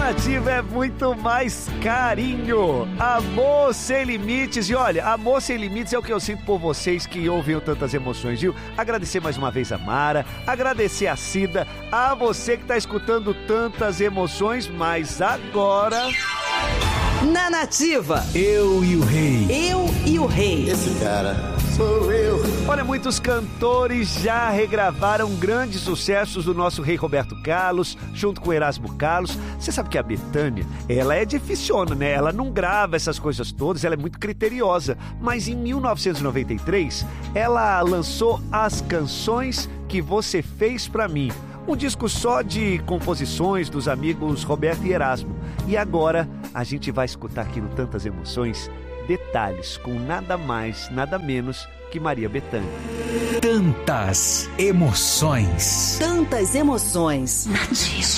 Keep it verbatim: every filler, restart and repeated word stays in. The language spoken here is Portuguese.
Nativa é muito mais carinho. Amor sem limites. E olha, amor sem limites é o que eu sinto por vocês que ouvem tantas emoções, viu? Agradecer mais uma vez a Mara, agradecer a Cida, a você que tá escutando tantas emoções, mas agora... Na Nativa, Eu e o Rei. Eu e o Rei. Esse cara sou eu. Olha, muitos cantores já regravaram grandes sucessos do nosso rei Roberto Carlos, junto com Erasmo Carlos. Você sabe que a Bethânia, ela é dificiona, né? Ela não grava essas coisas todas, ela é muito criteriosa. Mas em mil novecentos e noventa e três, ela lançou As Canções que Você Fez Pra Mim. Um disco só de composições dos amigos Roberto e Erasmo. E agora a gente vai escutar aqui no Tantas Emoções detalhes com nada mais, nada menos que Maria Bethânia. Tantas emoções. Tantas emoções. Nativa.